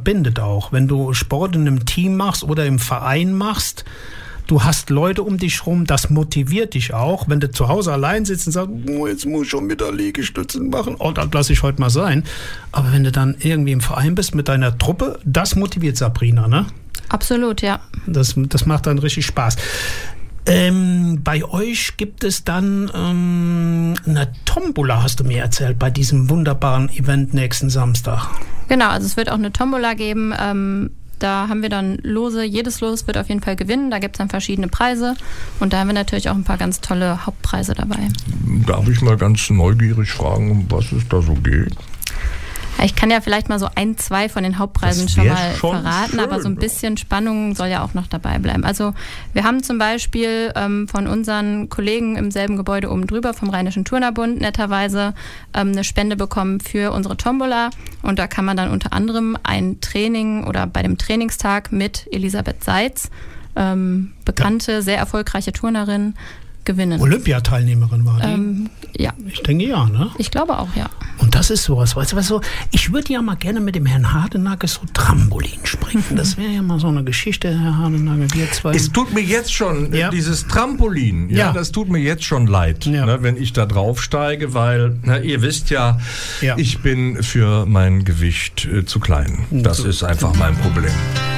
verbindet auch. Wenn du Sport in einem Team machst oder im Verein machst, du hast Leute um dich rum, das motiviert dich auch. Wenn du zu Hause allein sitzt und sagst, oh, jetzt muss ich schon wieder Liegestützen machen, oh, das lasse ich heute mal sein. Aber wenn du dann irgendwie im Verein bist mit deiner Truppe, das motiviert Sabrina, ne? Absolut, ja. Das macht dann richtig Spaß. Bei euch gibt es dann eine Tombola, hast du mir erzählt, bei diesem wunderbaren Event nächsten Samstag. Genau, also es wird auch eine Tombola geben. Da haben wir dann Lose. Jedes Los wird auf jeden Fall gewinnen. Da gibt es dann verschiedene Preise. Und da haben wir natürlich auch ein paar ganz tolle Hauptpreise dabei. Darf ich mal ganz neugierig fragen, um was es da so geht? Ich kann ja vielleicht mal so 1, 2 von den Hauptpreisen schon mal verraten, schön, aber so ein bisschen Spannung soll ja auch noch dabei bleiben. Also wir haben zum Beispiel von unseren Kollegen im selben Gebäude oben drüber, vom Rheinischen Turnerbund, netterweise eine Spende bekommen für unsere Tombola. Und da kann man dann unter anderem ein Training oder bei dem Trainingstag mit Elisabeth Seitz, bekannte, sehr erfolgreiche Turnerin, gewinnen. Olympiateilnehmerin war die? Ja. Ich denke ja, ne? Ich glaube auch, ja. Und das ist sowas, weißt du, was so, ich würde ja mal gerne mit dem Herrn Hardenagel so Trampolin springen. Das wäre ja mal so eine Geschichte, Herr Hardenagel, wir zwei. Es tut mir jetzt schon, dieses Trampolin, das tut mir jetzt schon leid, ne, wenn ich da draufsteige, weil, ihr wisst ja, ich bin für mein Gewicht zu klein. Das ist einfach mein Problem.